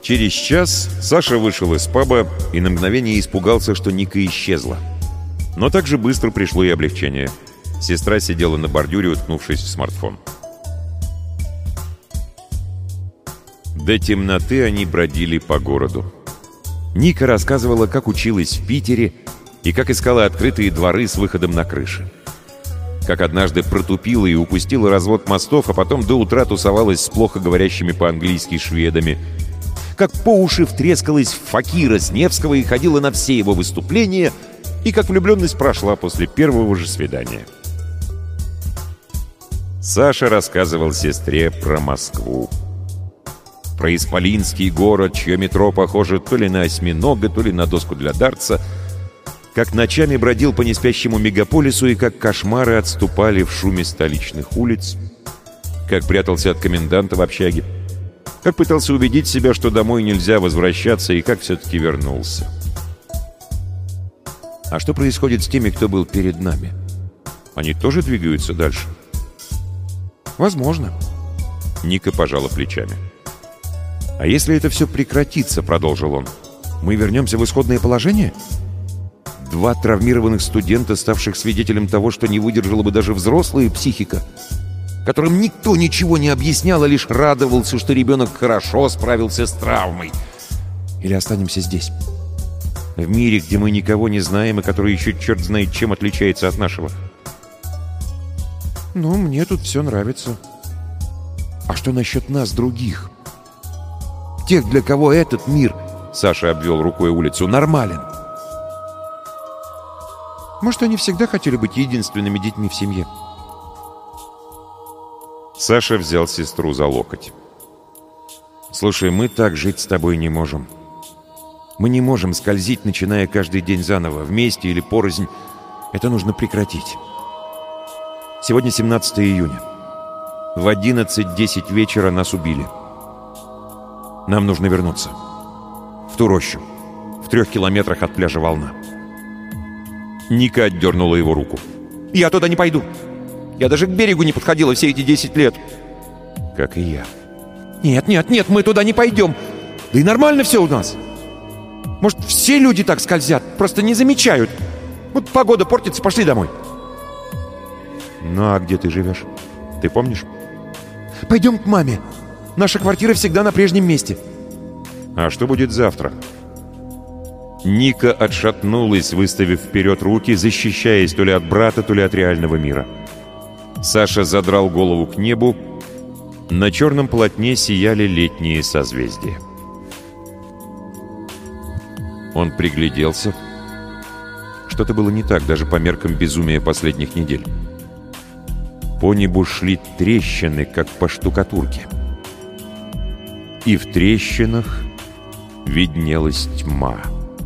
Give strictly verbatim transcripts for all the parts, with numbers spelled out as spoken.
Через час Саша вышел из паба и на мгновение испугался, что Ника исчезла. Но также быстро пришло и облегчение. Сестра сидела на бордюре, уткнувшись в смартфон. До темноты они бродили по городу. Ника рассказывала, как училась в Питере и как искала открытые дворы с выходом на крыши. Как однажды протупила и упустила развод мостов, а потом до утра тусовалась с плохо говорящими по-английски шведами. Как по уши втрескалась в факира с Невского и ходила на все его выступления, и как влюбленность прошла после первого же свидания. Саша рассказывал сестре про Москву. Про исполинский город, чье метро похоже то ли на осьминога, то ли на доску для дартса. Как ночами бродил по неспящему мегаполису и как кошмары отступали в шуме столичных улиц. Как прятался от коменданта в общаге. Как пытался убедить себя, что домой нельзя возвращаться, и как все-таки вернулся. А что происходит с теми, кто был перед нами? Они тоже двигаются дальше? Возможно. Ника пожала плечами. А если это все прекратится, продолжил он, мы вернемся в исходное положение? Два травмированных студента, ставших свидетелем того, что не выдержала бы даже взрослая психика, которым никто ничего не объяснял, а лишь радовался, что ребенок хорошо справился с травмой. Или останемся здесь, в мире, где мы никого не знаем, и который еще черт знает чем отличается от нашего. Ну, мне тут все нравится. А что насчет нас, других? Тех, для кого этот мир, Саша обвел рукой улицу, нормален. Может, они всегда хотели быть единственными детьми в семье? Саша взял сестру за локоть. «Слушай, мы так жить с тобой не можем. Мы не можем скользить, начиная каждый день заново, вместе или порознь. Это нужно прекратить. Сегодня семнадцатое июня. В одиннадцать десять вечера нас убили. Нам нужно вернуться. В ту рощу. В трех километрах от пляжа Волна». Ника отдернула его руку. «Я туда не пойду. Я даже к берегу не подходила все эти десять лет». «Как и я». «Нет, нет, нет, мы туда не пойдем. Да и нормально все у нас. Может, все люди так скользят, просто не замечают. Вот погода портится, пошли домой». «Ну а где ты живешь? Ты помнишь?» «Пойдем к маме. Наша квартира всегда на прежнем месте». «А что будет завтра?» Ника отшатнулась, выставив вперед руки, защищаясь то ли от брата, то ли от реального мира. Саша задрал голову к небу. На черном полотне сияли летние созвездия. Он пригляделся. Что-то было не так, даже по меркам безумия последних недель. По небу шли трещины, как по штукатурке. И в трещинах виднелась тьма.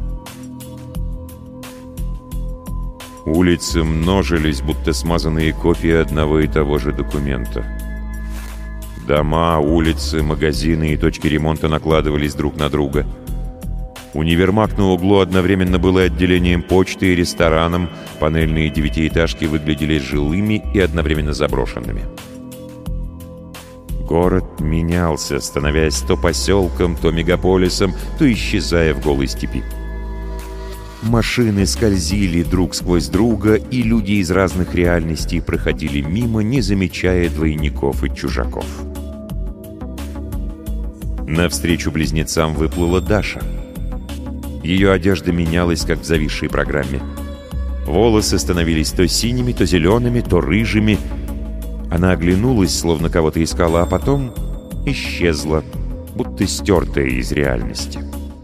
Улицы множились, будто смазанные копии одного и того же документа. Дома, улицы, магазины и точки ремонта накладывались друг на друга. Универмаг на углу одновременно был и отделением почты и рестораном, панельные девятиэтажки выглядели жилыми и одновременно заброшенными. Город менялся, становясь то поселком, то мегаполисом, то исчезая в голой степи. Машины скользили друг сквозь друга, и люди из разных реальностей проходили мимо, не замечая двойников и чужаков. Навстречу близнецам выплыла Даша. Ее одежда менялась, как в зависшей программе. Волосы становились то синими, то зелеными, то рыжими. Она оглянулась, словно кого-то искала, а потом исчезла, будто стертая из реальности.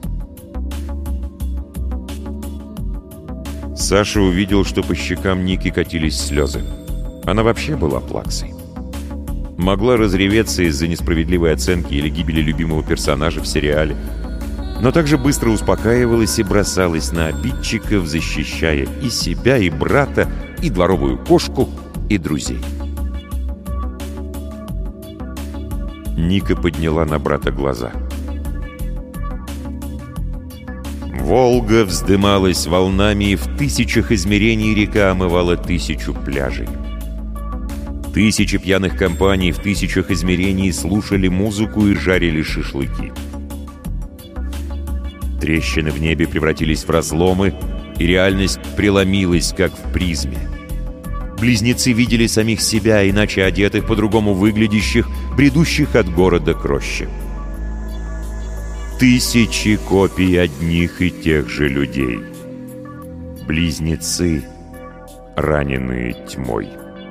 Саша увидел, что по щекам Ники катились слезы. Она вообще была плаксой. Могла разреветься из-за несправедливой оценки или гибели любимого персонажа в сериале, но также быстро успокаивалась и бросалась на обидчиков, защищая и себя, и брата, и дворовую кошку, и друзей. Ника подняла на брата глаза. Волга вздымалась волнами, и в тысячах измерений река омывала тысячу пляжей. Тысячи пьяных компаний в тысячах измерений слушали музыку и жарили шашлыки. Трещины в небе превратились в разломы, и реальность преломилась, как в призме. Близнецы видели самих себя, иначе одетых, по-другому выглядящих, бредущих от города к роще. Тысячи копий одних и тех же людей. Близнецы, раненые тьмой.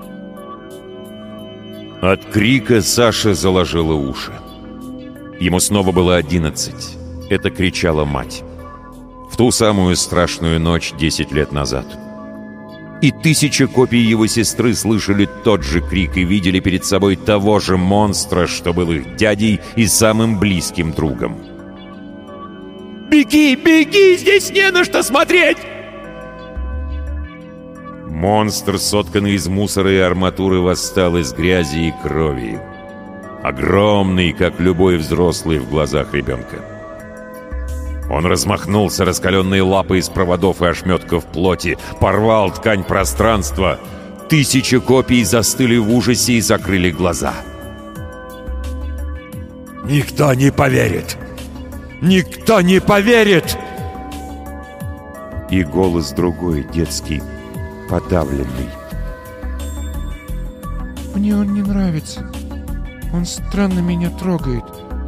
От крика Саша заложила уши. Ему снова было одиннадцать. Это кричала мать. В ту самую страшную ночь десять лет назад. И тысячи копий его сестры слышали тот же крик и видели перед собой того же монстра, что был их дядей и самым близким другом. «Беги, беги! Здесь не на что смотреть!» Монстр, сотканный из мусора и арматуры, восстал из грязи и крови. Огромный, как любой взрослый в глазах ребенка. Он размахнулся раскаленной лапой из проводов и ошметков плоти, порвал ткань пространства. Тысячи копий застыли в ужасе и закрыли глаза. «Никто не поверит! Никто не поверит!» И голос другой, детский, подавленный. «Мне он не нравится. Он странно меня трогает».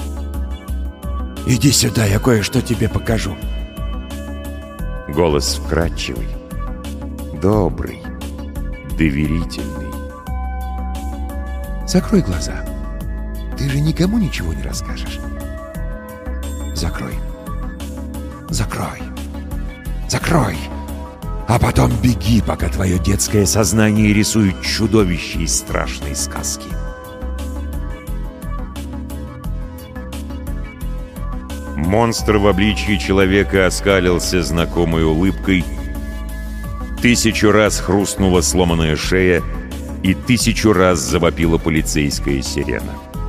«Иди сюда, я кое-что тебе покажу». Голос вкрадчивый, добрый, доверительный. «Закрой глаза. Ты же никому ничего не расскажешь. Закрой. Закрой. Закрой. А потом беги, пока твое детское сознание рисует чудовище из страшной сказки». Монстр в обличье человека оскалился знакомой улыбкой. Тысячу раз хрустнула сломанная шея, и тысячу раз завопила полицейская сирена.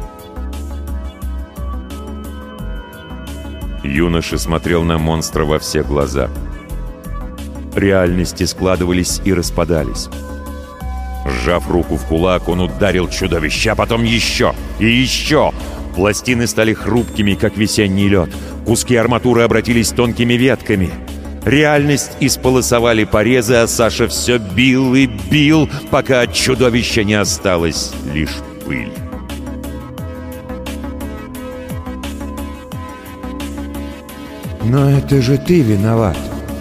Юноша смотрел на монстра во все глаза. Реальности складывались и распадались. Сжав руку в кулак, он ударил чудовище, а потом еще и еще. Пластины стали хрупкими, как весенний лед. Куски арматуры обратились тонкими ветками. Реальность исполосовали порезы, а Саша все бил и бил, пока от чудовища не осталась лишь пыль. «Но это же ты виноват.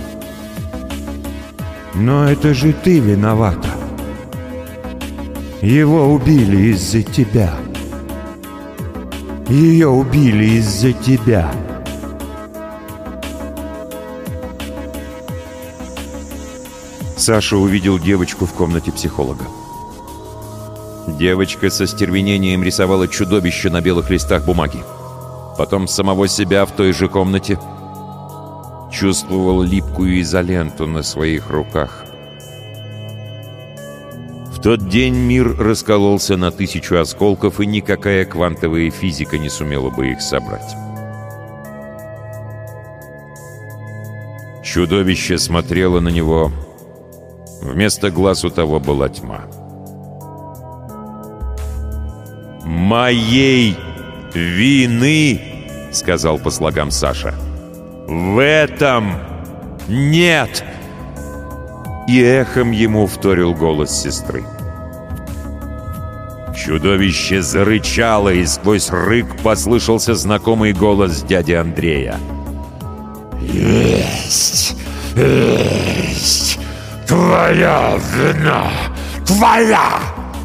Но это же ты виновата. Его убили из-за тебя. Ее убили из-за тебя». Саша увидел девочку в комнате психолога. Девочка со стервенением рисовала чудовище на белых листах бумаги. Потом самого себя в той же комнате. Чувствовал липкую изоленту на своих руках. В тот день мир раскололся на тысячу осколков, и никакая квантовая физика не сумела бы их собрать. Чудовище смотрело на него. Вместо глаз у того была тьма. «Моей вины, — сказал по слогам Саша, — в этом нет!» И эхом ему вторил голос сестры. Чудовище зарычало, и сквозь рык послышался знакомый голос дяди Андрея. «Есть! Есть! Твоя вина! Твоя!»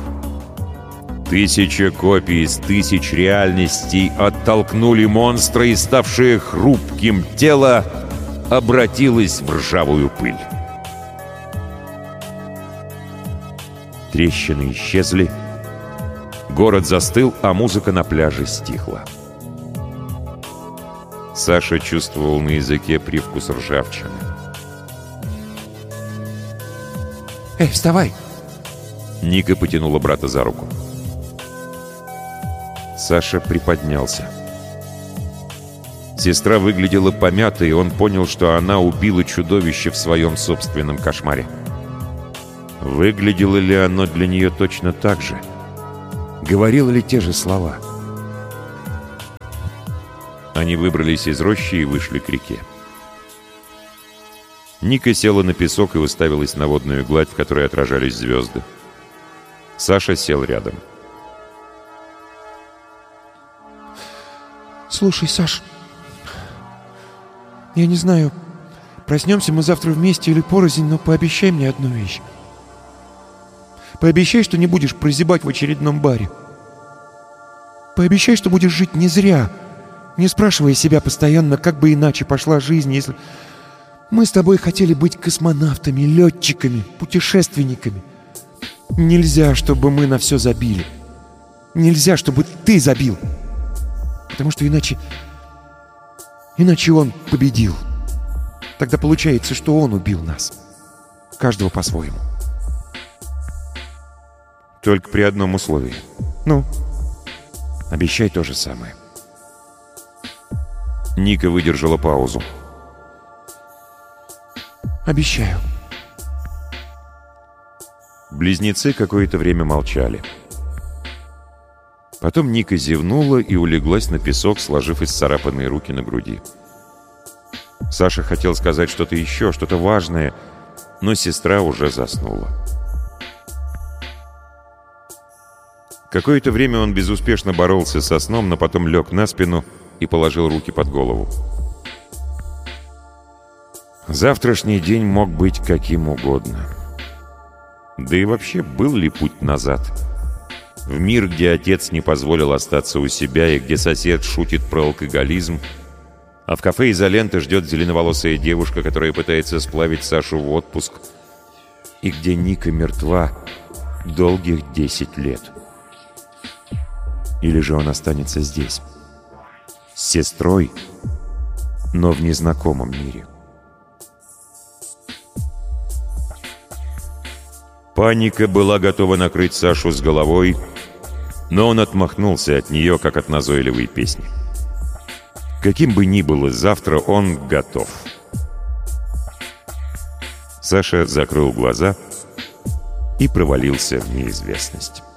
Тысяча копий из тысяч реальностей оттолкнули монстра, и ставшее хрупким тело обратилось в ржавую пыль. Трещины исчезли, город застыл, а музыка на пляже стихла. Саша чувствовал на языке привкус ржавчины. «Эй, вставай!» Ника потянула брата за руку. Саша приподнялся. Сестра выглядела помятой, и он понял, что она убила чудовище в своем собственном кошмаре. Выглядело ли оно для нее точно так же? Говорило ли те же слова? Они выбрались из рощи и вышли к реке. Ника села на песок и уставилась на водную гладь, в которой отражались звезды. Саша сел рядом. Слушай, Саш, я не знаю, проснемся мы завтра вместе или порознь, но пообещай мне одну вещь. Пообещай, что не будешь прозябать в очередном баре. Пообещай, что будешь жить не зря, не спрашивая себя постоянно, как бы иначе пошла жизнь, если... Мы с тобой хотели быть космонавтами, летчиками, путешественниками. Нельзя, чтобы мы на все забили. Нельзя, чтобы ты забил. Потому что иначе... Иначе он победил. Тогда получается, что он убил нас. Каждого по-своему. Только при одном условии. Ну? Обещай то же самое. Ника выдержала паузу. Обещаю. Близнецы какое-то время молчали. Потом Ника зевнула и улеглась на песок, сложив исцарапанные руки на груди. Саша хотел сказать что-то еще, что-то важное, но сестра уже заснула. Какое-то время он безуспешно боролся со сном, но потом лег на спину и положил руки под голову. Завтрашний день мог быть каким угодно. Да и вообще, был ли путь назад? В мир, где отец не позволил остаться у себя и где сосед шутит про алкоголизм, а в кафе «Изолента» ждет зеленоволосая девушка, которая пытается сплавить Сашу в отпуск, и где Ника мертва долгих десять лет. Или же он останется здесь, с сестрой, но в незнакомом мире. Паника была готова накрыть Сашу с головой, но он отмахнулся от нее, как от назойливой песни. Каким бы ни было завтра, он готов. Саша закрыл глаза и провалился в неизвестность.